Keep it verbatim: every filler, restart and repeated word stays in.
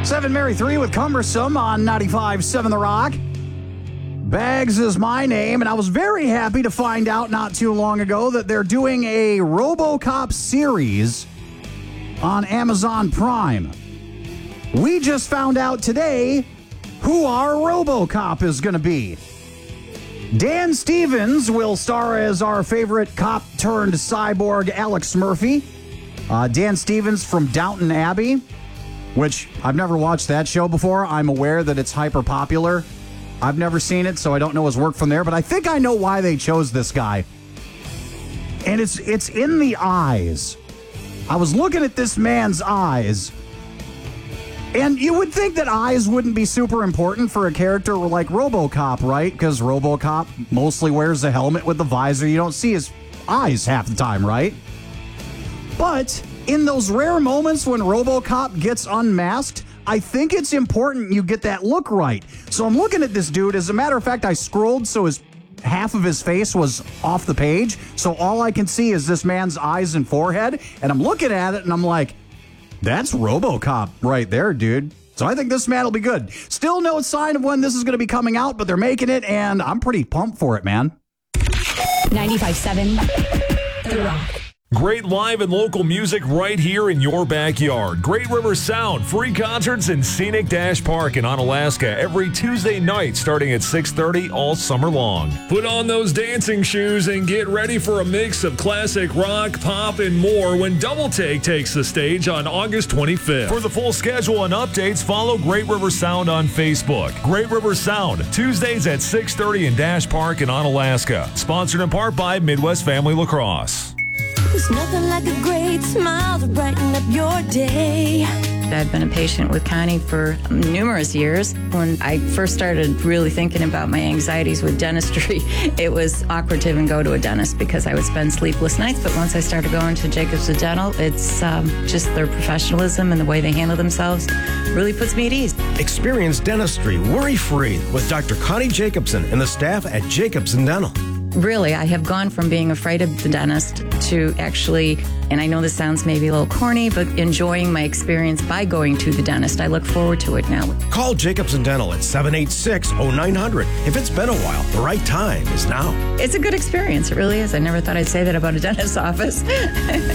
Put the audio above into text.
seven Mary three with Cumbersome on ninety-five point seven The Rock. Bags is my name, and I was very happy to find out not too long ago that they're doing a RoboCop series on Amazon Prime. We just found out today who our RoboCop is going to be. Dan Stevens will star as our favorite cop turned cyborg Alex Murphy. Uh, Dan Stevens from Downton Abbey, which I've never watched that show before. I'm aware that it's hyper popular. I've never seen it, so I don't know his work from there, but I think I know why they chose this guy. And it's it's in the eyes. I was looking at this man's eyes, and you would think that eyes wouldn't be super important for a character like RoboCop, right? Because RoboCop mostly wears a helmet with the visor. You don't see his eyes half the time, right? But in those rare moments when RoboCop gets unmasked, I think it's important you get that look right. So I'm looking at this dude. As a matter of fact, I scrolled so his half of his face was off the page. So all I can see is this man's eyes and forehead. And I'm looking at it and I'm like, that's RoboCop right there, dude. So I think this man will be good. Still no sign of when this is going to be coming out, but they're making it, and I'm pretty pumped for it, man. ninety-five point seven The Rock. Great live and local music right here in your backyard. Great River Sound, free concerts in Scenic Dash Park in Onalaska every Tuesday night starting at six thirty all summer long. Put on those dancing shoes and get ready for a mix of classic rock, pop, and more when Double Take takes the stage on August twenty-fifth. For the full schedule and updates, follow Great River Sound on Facebook. Great River Sound, Tuesdays at six thirty in Dash Park in Onalaska. Sponsored in part by Midwest Family Lacrosse. There's nothing like a great smile to brighten up your day. I've been a patient with Connie for numerous years. When I first started really thinking about my anxieties with dentistry, it was awkward to even go to a dentist because I would spend sleepless nights. But once I started going to Jacobs Dental, it's um, just their professionalism and the way they handle themselves really puts me at ease. Experience dentistry worry-free with Doctor Connie Jacobson and the staff at Jacobs Dental. Really, I have gone from being afraid of the dentist to actually, and I know this sounds maybe a little corny, but enjoying my experience by going to the dentist. I look forward to it now. Call Jacobs Dental at seven eight six, oh nine hundred. If it's been a while, the right time is now. It's a good experience. It really is. I never thought I'd say that about a dentist's office.